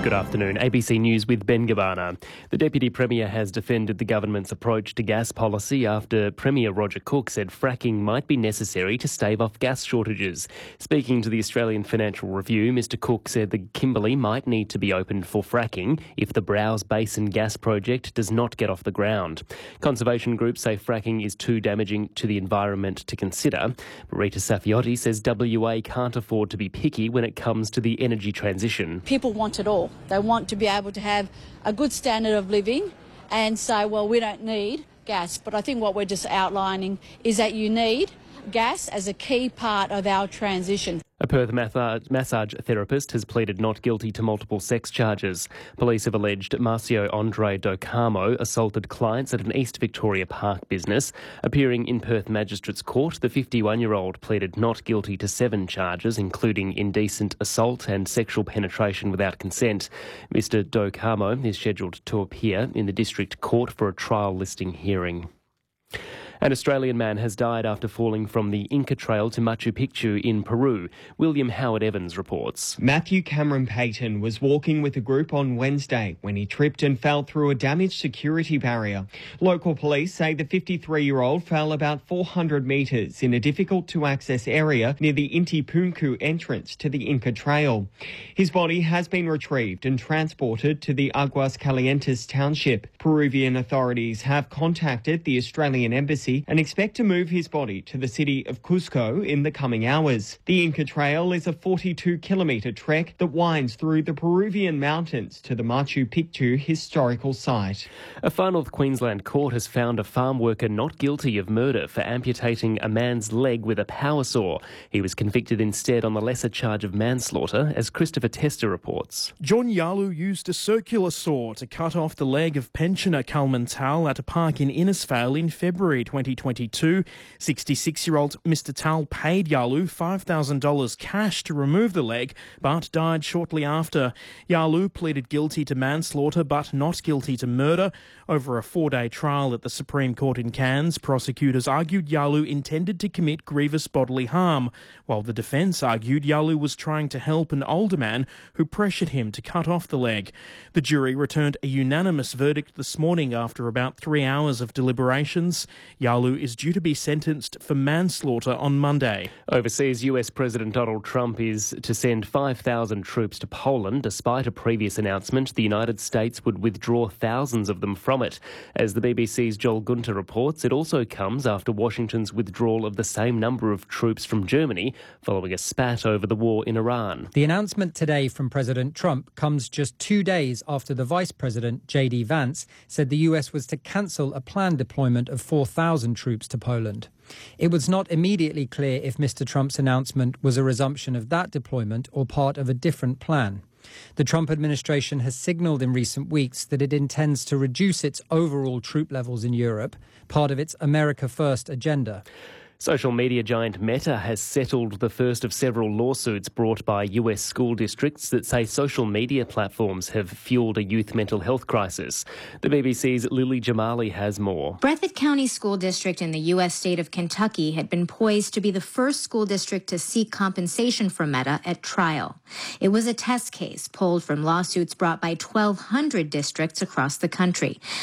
Good afternoon. ABC News with Ben Gabbana. The Deputy Premier has defended the government's approach to gas policy after Premier Roger Cook said fracking might be necessary to stave off gas shortages. Speaking to the Australian Financial Review, Mr Cook said the Kimberley might need to be opened for fracking if the Browse Basin gas project does not get off the ground. Conservation groups say fracking is too damaging to the environment to consider. Rita Safiotti says WA can't afford to be picky when it comes to the energy transition. People want it all. They want to be able to have a good standard of living and say, well, we don't need gas. But I think what we're just outlining is that you need gas as a key part of our transition. A Perth massage therapist has pleaded not guilty to multiple sex charges. Police have alleged Marcio Andre Docamo assaulted clients at an East Victoria Park business. Appearing in Perth Magistrates Court, the 51-year-old pleaded not guilty to 7 charges, including indecent assault and sexual penetration without consent. Mr Docamo is scheduled to appear in the District Court for a trial listing hearing. An Australian man has died after falling from the Inca Trail to Machu Picchu in Peru. William Howard Evans reports. Matthew Cameron Payton was walking with a group on Wednesday when he tripped and fell through a damaged security barrier. Local police say the 53-year-old fell about 400 metres in a difficult-to-access area near the Inti Punku entrance to the Inca Trail. His body has been retrieved and transported to the Aguas Calientes township. Peruvian authorities have contacted the Australian Embassy and expect to move his body to the city of Cusco in the coming hours. The Inca Trail is a 42-kilometre trek that winds through the Peruvian mountains to the Machu Picchu historical site. A Far North Queensland court has found a farm worker not guilty of murder for amputating a man's leg with a power saw. He was convicted instead on the lesser charge of manslaughter, as Christopher Tester reports. John Yalu used a circular saw to cut off the leg of pensioner Kalman Tal at a park in Innisfail in February 2022. 66-year-old Mr Tal paid Yalu $5,000 cash to remove the leg, but died shortly after. Yalu pleaded guilty to manslaughter but not guilty to murder. Over a 4-day trial at the Supreme Court in Cairns, prosecutors argued Yalu intended to commit grievous bodily harm, while the defence argued Yalu was trying to help an older man who pressured him to cut off the leg. The jury returned a unanimous verdict this morning after about 3 hours of deliberations. Yalu is due to be sentenced for manslaughter on Monday. Overseas, US President Donald Trump is to send 5,000 troops to Poland, despite a previous announcement the United States would withdraw thousands of them from it. As the BBC's Joel Gunter reports, it also comes after Washington's withdrawal of the same number of troops from Germany, following a spat over the war in Iran. The announcement today from President Trump comes just 2 days after the Vice President, J.D. Vance, said the US was to cancel a planned deployment of 4,000 troops to Poland. It was not immediately clear if Mr. Trump's announcement was a resumption of that deployment or part of a different plan. The Trump administration has signalled in recent weeks that it intends to reduce its overall troop levels in Europe, part of its America First agenda. Social media giant Meta has settled the first of several lawsuits brought by US school districts that say social media platforms have fueled a youth mental health crisis. The BBC's Lily Jamali has more. Breathitt County School District in the U.S. state of Kentucky had been poised to be the first school district to seek compensation from Meta at trial. It was a test case pulled from lawsuits brought by 1,200 districts across the country.